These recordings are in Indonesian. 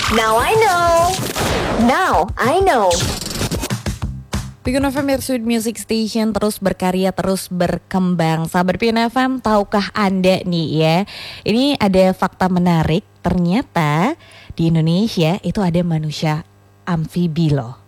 Now I know. Now I know. Pion FM, your sweet music station, terus berkarya, terus berkembang. Sahabat Pion FM, tahukah Anda nih ya, ini ada fakta menarik. Ternyata di Indonesia itu ada manusia amfibi loh.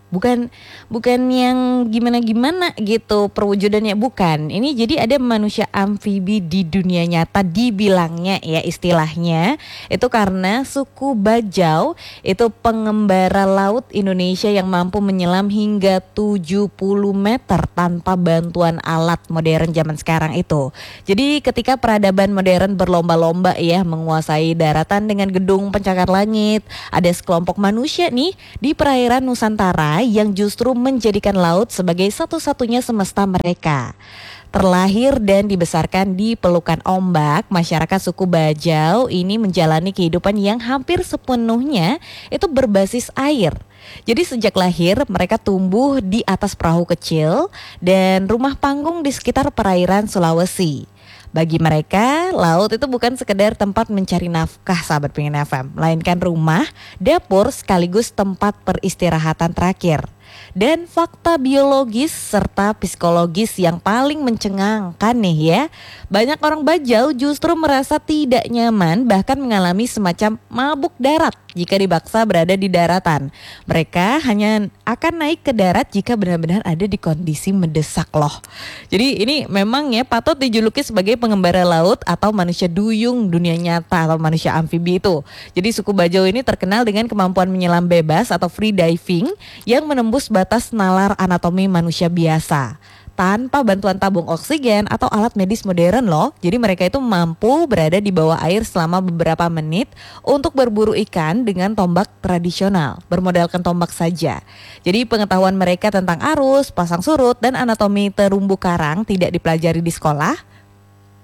Bukan yang gimana-gimana gitu perwujudannya, bukan. Ini jadi ada manusia amfibi di dunia nyata, dibilangnya ya istilahnya. Itu karena suku Bajau itu pengembara laut Indonesia yang mampu menyelam hingga 70 meter tanpa bantuan alat modern zaman sekarang itu. Jadi ketika peradaban modern berlomba-lomba ya menguasai daratan dengan gedung pencakar langit, ada sekelompok manusia nih di perairan Nusantara yang justru menjadikan laut sebagai satu-satunya semesta mereka. Terlahir dan dibesarkan di pelukan ombak, masyarakat suku Bajau ini menjalani kehidupan yang hampir sepenuhnya itu berbasis air. Jadi sejak lahir mereka tumbuh di atas perahu kecil dan rumah panggung di sekitar perairan Sulawesi. Bagi mereka, laut itu bukan sekedar tempat mencari nafkah, sahabat Pion FM, melainkan rumah, dapur, sekaligus tempat peristirahatan terakhir. Dan fakta biologis serta psikologis yang paling mencengangkan nih ya, banyak orang Bajau justru merasa tidak nyaman, bahkan mengalami semacam mabuk darat jika dipaksa berada di daratan. Mereka hanya akan naik ke darat jika benar-benar ada di kondisi mendesak loh. Jadi ini memang ya patut dijuluki sebagai pengembara laut atau manusia duyung dunia nyata atau manusia amfibi itu. Jadi suku Bajau ini terkenal dengan kemampuan menyelam bebas atau free diving yang menembus batas nalar anatomi manusia biasa tanpa bantuan tabung oksigen atau alat medis modern loh. Jadi mereka itu mampu berada di bawah air selama beberapa menit untuk berburu ikan dengan tombak tradisional, bermodalkan tombak saja. Jadi pengetahuan mereka tentang arus, pasang surut, dan anatomi terumbu karang tidak dipelajari di sekolah,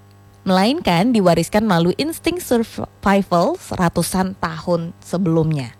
melainkan diwariskan melalui insting survival ratusan tahun sebelumnya.